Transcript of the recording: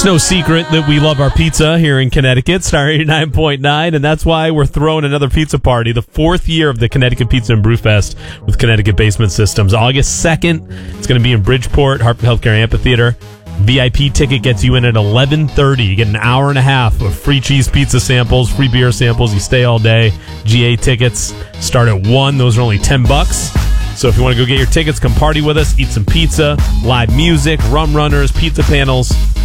It's no secret that we love our pizza here in Connecticut, Star 89.9, and that's why we're throwing another pizza party, the fourth year of the Connecticut Pizza and Brew Fest with Connecticut Basement Systems. August 2nd, it's going to be in Bridgeport, Hartford Healthcare Amphitheater. VIP ticket gets you in at 11:30. You get an hour and a half of free cheese pizza samples, free beer samples. You stay all day. GA tickets start at 1. Those are only $10. So if you want to go get your tickets, come party with us, eat some pizza, live music, rum runners, pizza panels.